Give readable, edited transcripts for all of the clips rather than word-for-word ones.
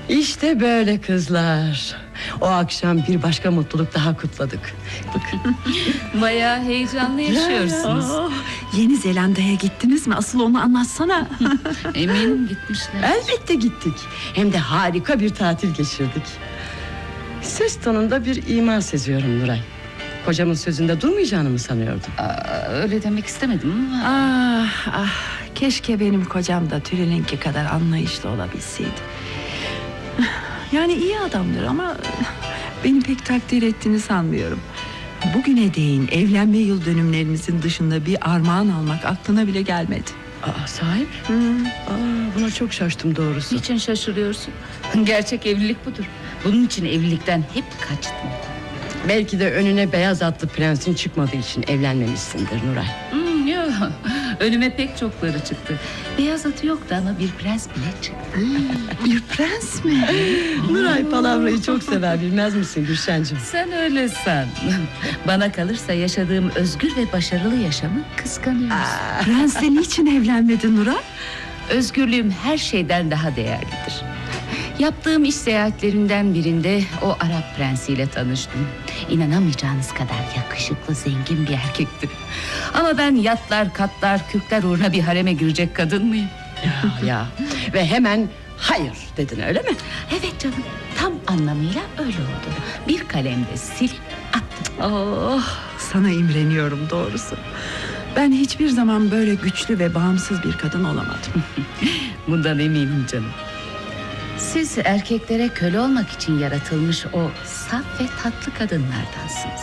İşte böyle kızlar. O akşam bir başka mutluluk daha kutladık. Bakın. Bayağı heyecanlı yaşıyorsunuz. Yeni Zelanda'ya gittiniz mi? Asıl onu anlatsana. Eminim gitmişler. Elbette gittik. Hem de harika bir tatil geçirdik. Ses tonunda bir ima seziyorum Nuray. Kocamın sözünde durmayacağını mı sanıyordun? Öyle demek istemedim ama... Ah, keşke benim kocam da Tülin'inki kadar anlayışlı olabilseydi. Yani iyi adamdır ama beni pek takdir ettiğini sanmıyorum. Bugüne değin evlenme yıl dönümlerinizin dışında bir armağan almak aklına bile gelmedi. Sahip? Buna çok şaştım doğrusu. Niçin şaşırıyorsun? Gerçek evlilik budur. Bunun için evlilikten hep kaçtım. Belki de önüne beyaz atlı prensin çıkmadığı için evlenmemişsindir Nuray. Yok. Önüme pek çokları çıktı. Beyaz atı yoktu ama bir prens bile çıktı. Bir prens mi? Nuray palavrayı çok sever, bilmez misin Gülşen'cim? Sen öyle san. Bana kalırsa yaşadığım özgür ve başarılı yaşamı kıskanıyorsun. Prensle niçin evlenmedin Nuray? Özgürlüğüm her şeyden daha değerlidir. Yaptığım iş seyahatlerinden birinde o Arap prensiyle tanıştım. İnanamayacağınız kadar yakışıklı, zengin bir erkekti. Ama ben yatlar, katlar, kürkler uğruna bir hareme girecek kadın mıyım? Ya ve hemen hayır dedin, öyle mi? Evet canım, tam anlamıyla öyle oldu. Bir kalemde silip attım. Sana imreniyorum doğrusu. Ben hiçbir zaman böyle güçlü ve bağımsız bir kadın olamadım. Bundan eminim canım. Siz erkeklere köle olmak için yaratılmış o saf ve tatlı kadınlardansınız.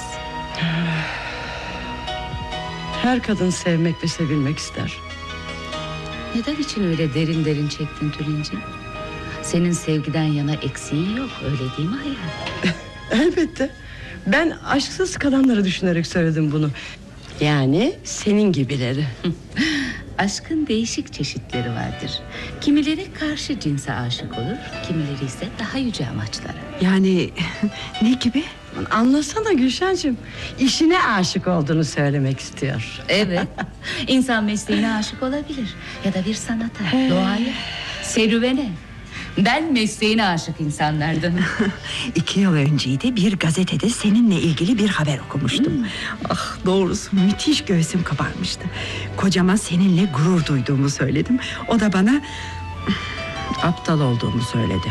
Her kadın sevmek ve sevilmek ister. Neden için öyle derin derin çektin Tülinciğim? Senin sevgiden yana eksiğin yok, öyle değil mi hayatım? Elbette. Ben aşksız kalanları düşünerek söyledim bunu. Yani senin gibileri. Aşkın değişik çeşitleri vardır. Kimileri karşı cinse aşık olur, kimileri ise daha yüce amaçlara. Yani ne gibi? Anlasana Gülşen'cim. İşine aşık olduğunu söylemek istiyor. Evet, insan mesleğine aşık olabilir. Ya da bir sanata, doğaya, serüvene. Ben mesleğine aşık insanlardanım. 2 yıl önceydi bir gazetede seninle ilgili bir haber okumuştum. Doğrusu müthiş göğsüm kabarmıştı. Kocama seninle gurur duyduğumu söyledim. O da bana aptal olduğumu söyledi.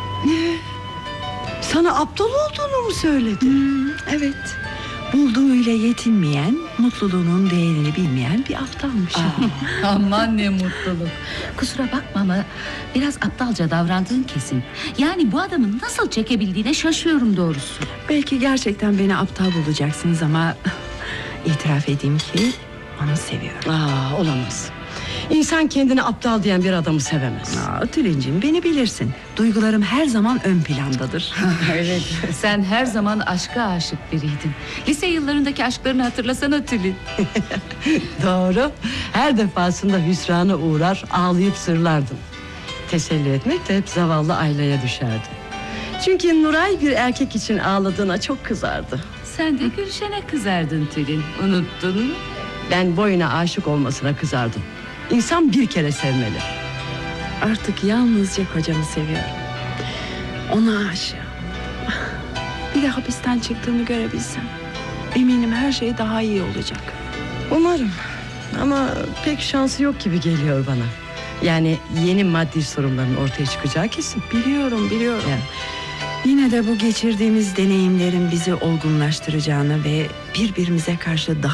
Sana aptal olduğunu mu söyledi? Evet. Bulduğuyla yetinmeyen, mutluluğunun değerini bilmeyen bir aptalmış. Aman ne mutluluk. Kusura bakma ama biraz aptalca davrandığın kesin. Yani bu adamın nasıl çekebildiğine şaşıyorum doğrusu. Belki gerçekten beni aptal bulacaksınız ama itiraf edeyim ki onu seviyorum. Olamaz. İnsan kendini aptal diyen bir adamı sevemez. Tülinciğim, beni bilirsin. Duygularım her zaman ön plandadır. Evet. Sen her zaman aşka aşık biriydin. Lise yıllarındaki aşklarını hatırlasana Tülin. Doğru. Her defasında hüsrana uğrar, ağlayıp sırlardın. Teselli etmek de hep zavallı Ayla'ya düşerdi. Çünkü Nuray bir erkek için ağladığına çok kızardı. Sen de Gülşen'e kızardın Tülin. Unuttun mu? Ben boyuna aşık olmasına kızardım. İnsan bir kere sevmeli. Artık yalnızca kocamı seviyorum. Ona aşığım. Bir de hapisten çıktığını görebilsem, eminim her şey daha iyi olacak. Umarım. Ama pek şansı yok gibi geliyor bana. Yani yeni maddi sorunların ortaya çıkacağı kesin. Biliyorum. Ya. Yine de bu geçirdiğimiz deneyimlerin bizi olgunlaştıracağını ve birbirimize karşı daha